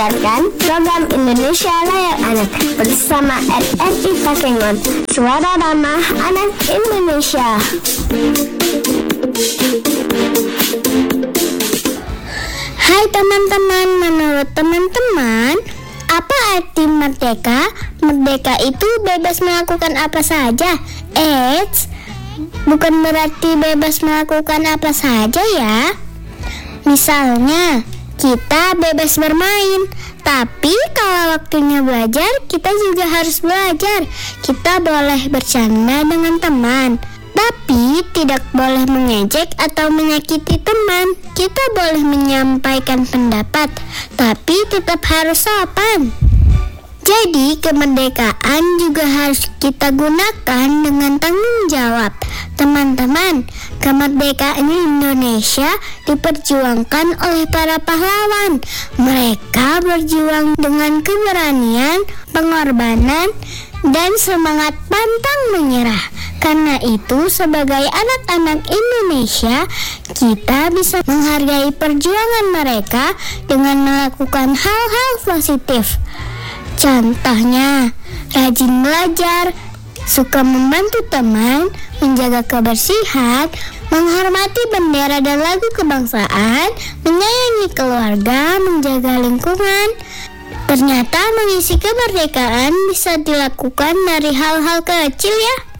mendengarkan program Indonesia Layak Anak bersama RRI Takengon, suara ramah anak Indonesia. Hai teman-teman, menurut teman-teman, apa arti merdeka? Merdeka itu bebas melakukan apa saja. Bukan berarti bebas melakukan apa saja ya. Misalnya, kita bebas bermain, tapi kalau waktunya belajar, kita juga harus belajar. Kita boleh bercanda dengan teman, tapi tidak boleh mengejek atau menyakiti teman. Kita boleh menyampaikan pendapat, tapi tetap harus sopan. Jadi, kemerdekaan juga harus kita gunakan dengan tanggung jawab. Teman-teman, kemerdekaan Indonesia diperjuangkan oleh para pahlawan. Mereka berjuang dengan keberanian, pengorbanan, dan semangat pantang menyerah. Karena itu, sebagai anak-anak Indonesia, kita bisa menghargai perjuangan mereka dengan melakukan hal-hal positif. Contohnya, rajin belajar, suka membantu teman, menjaga kebersihan, menghormati bendera dan lagu kebangsaan, menyayangi keluarga, menjaga lingkungan. Ternyata mengisi kemerdekaan bisa dilakukan dari hal-hal kecil ya.